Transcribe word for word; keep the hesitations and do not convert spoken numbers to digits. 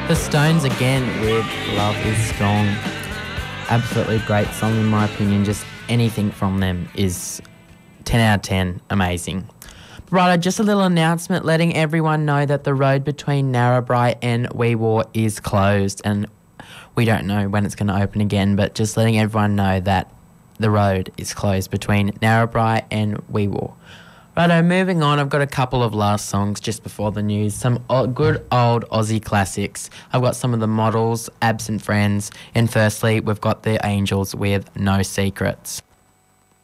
The Stones again with Love Is Strong. Absolutely great song in my opinion. Just anything from them is ten out of ten amazing. Right, just a little announcement letting everyone know that the road between Narrabri and Wee Waa is closed, and we don't know when it's going to open again, but just letting everyone know that the road is closed between Narrabri and Wee Waa. Righto, moving on, I've got a couple of last songs just before the news. Some o- good old Aussie classics. I've got some of the Models, Absent Friends, and firstly, we've got the Angels with No Secrets.